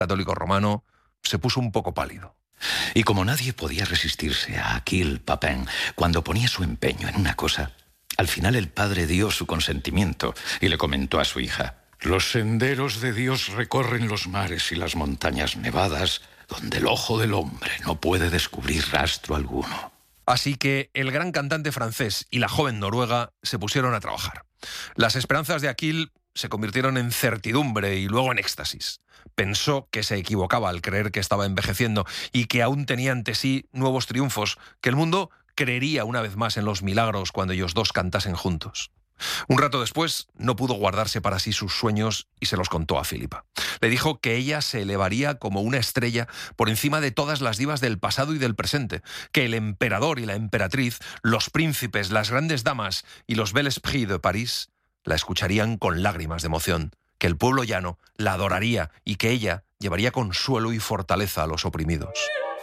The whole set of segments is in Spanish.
católico romano, se puso un poco pálido. Y como nadie podía resistirse a Achille Papin cuando ponía su empeño en una cosa, al final el padre dio su consentimiento y le comentó a su hija: «Los senderos de Dios recorren los mares y las montañas nevadas, donde el ojo del hombre no puede descubrir rastro alguno». Así que el gran cantante francés y la joven noruega se pusieron a trabajar. Las esperanzas de Achille se convirtieron en certidumbre y luego en éxtasis. Pensó que se equivocaba al creer que estaba envejeciendo y que aún tenía ante sí nuevos triunfos, que el mundo creería una vez más en los milagros cuando ellos dos cantasen juntos. Un rato después no pudo guardarse para sí sus sueños y se los contó a Filipa. Le dijo que ella se elevaría como una estrella por encima de todas las divas del pasado y del presente, que el emperador y la emperatriz, los príncipes, las grandes damas y los bel esprit de París la escucharían con lágrimas de emoción, que el pueblo llano la adoraría y que ella llevaría consuelo y fortaleza a los oprimidos.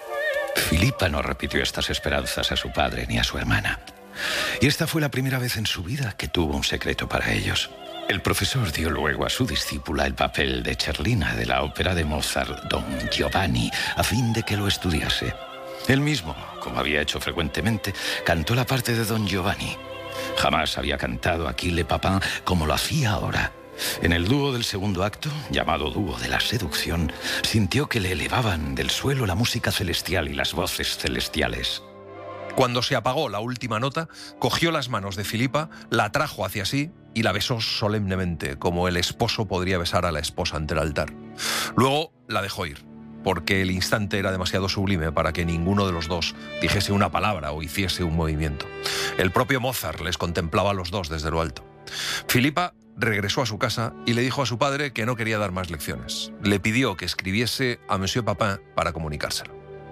Filipa no repitió estas esperanzas a su padre ni a su hermana. Y esta fue la primera vez en su vida que tuvo un secreto para ellos. El profesor dio luego a su discípula el papel de Cerlina de la ópera de Mozart, Don Giovanni, a fin de que lo estudiase. Él mismo, como había hecho frecuentemente, cantó la parte de Don Giovanni. Jamás había cantado Achille Papin como lo hacía ahora. En el dúo del segundo acto, llamado dúo de la seducción, sintió que le elevaban del suelo la música celestial y las voces celestiales. Cuando se apagó la última nota, cogió las manos de Filipa, la atrajo hacia sí y la besó solemnemente, como el esposo podría besar a la esposa ante el altar. Luego la dejó ir, porque el instante era demasiado sublime para que ninguno de los dos dijese una palabra o hiciese un movimiento. El propio Mozart les contemplaba a los dos desde lo alto. Filipa regresó a su casa y le dijo a su padre que no quería dar más lecciones. Le pidió que escribiese a Monsieur Papin para comunicárselo.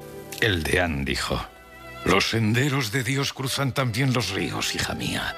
El deán dijo: «Los senderos de Dios cruzan también los ríos, hija mía».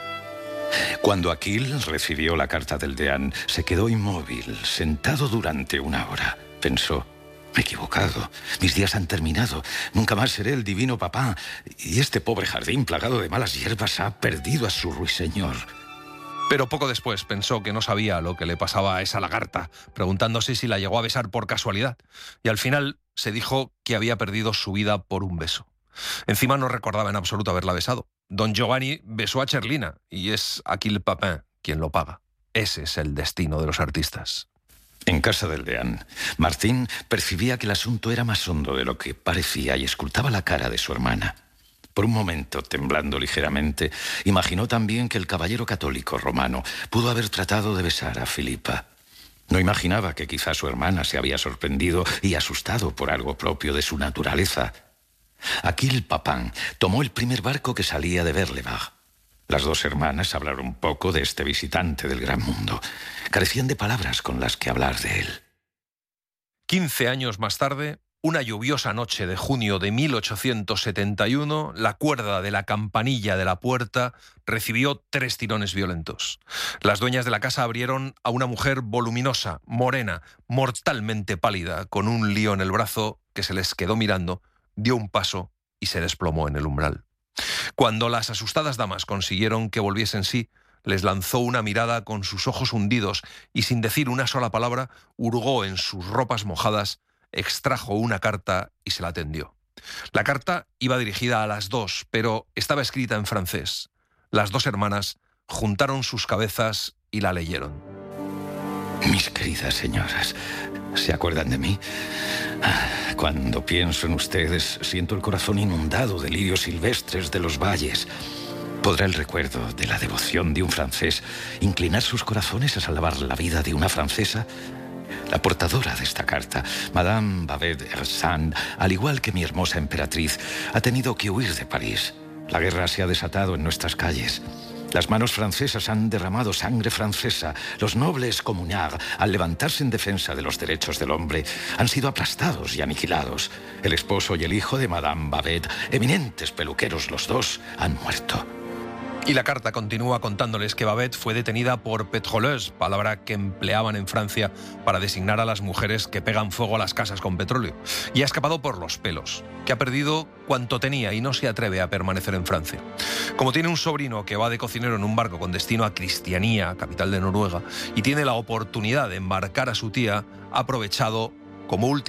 Cuando Achille recibió la carta del deán, se quedó inmóvil, sentado durante una hora. Pensó: «Me he equivocado, mis días han terminado, nunca más seré el divino Papin, y este pobre jardín plagado de malas hierbas ha perdido a su ruiseñor». Pero poco después pensó que no sabía lo que le pasaba a esa lagarta, preguntándose si la llegó a besar por casualidad, y al final se dijo que había perdido su vida por un beso. Encima no recordaba en absoluto haberla besado. Don Giovanni besó a Cerlina y es Achille Papin quien lo paga. Ese es el destino de los artistas. En casa del deán, Martín percibía que el asunto era más hondo de lo que parecía y escrutaba la cara de su hermana. Por un momento, temblando ligeramente, imaginó también que el caballero católico romano pudo haber tratado de besar a Filipa. No imaginaba que quizá su hermana se había sorprendido y asustado por algo propio de su naturaleza. Achille Papin tomó el primer barco que salía de Berlebach. Las dos hermanas hablaron un poco de este visitante del gran mundo. Carecían de palabras con las que hablar de él. 15 años más tarde, una lluviosa noche de junio de 1871, la cuerda de la campanilla de la puerta recibió 3 tirones violentos. Las dueñas de la casa abrieron a una mujer voluminosa, morena, mortalmente pálida, con un lío en el brazo que se les quedó mirando, dio un paso y se desplomó en el umbral. Cuando las asustadas damas consiguieron que volviese en sí, les lanzó una mirada con sus ojos hundidos y sin decir una sola palabra, hurgó en sus ropas mojadas, extrajo una carta y se la tendió. La carta iba dirigida a las dos, pero estaba escrita en francés. Las dos hermanas juntaron sus cabezas y la leyeron. Mis queridas señoras, ¿se acuerdan de mí? Cuando pienso en ustedes, siento el corazón inundado de lirios silvestres de los valles. ¿Podrá el recuerdo de la devoción de un francés inclinar sus corazones a salvar la vida de una francesa? La portadora de esta carta, Madame Babet-Hersant, al igual que mi hermosa emperatriz, ha tenido que huir de París. La guerra se ha desatado en nuestras calles. Las manos francesas han derramado sangre francesa. Los nobles comunards, al levantarse en defensa de los derechos del hombre, han sido aplastados y aniquilados. El esposo y el hijo de Madame Babet, eminentes peluqueros los dos, han muerto. Y la carta continúa contándoles que Babet fue detenida por pétroleuse, palabra que empleaban en Francia para designar a las mujeres que pegan fuego a las casas con petróleo, y ha escapado por los pelos, que ha perdido cuanto tenía y no se atreve a permanecer en Francia. Como tiene un sobrino que va de cocinero en un barco con destino a Cristianía, capital de Noruega, y tiene la oportunidad de embarcar a su tía, ha aprovechado Como